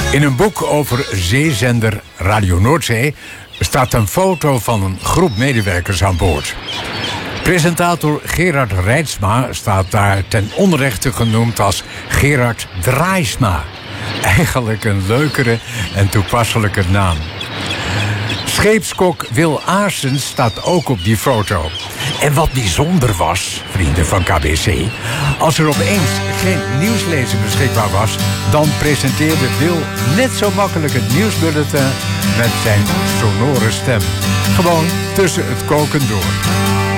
In een boek over zeezender Radio Noordzee staat een foto van een groep medewerkers aan boord. Presentator Gerard Reitsma staat daar ten onrechte genoemd als Gerard Draaisma. Eigenlijk een leukere en toepasselijke naam. Scheepskok Wil Aarsens staat ook op die foto. En wat bijzonder was, vrienden van KBC... als er opeens geen nieuwslezer beschikbaar was... dan presenteerde Wil net zo makkelijk het nieuwsbulletin... met zijn sonore stem. Gewoon tussen het koken door.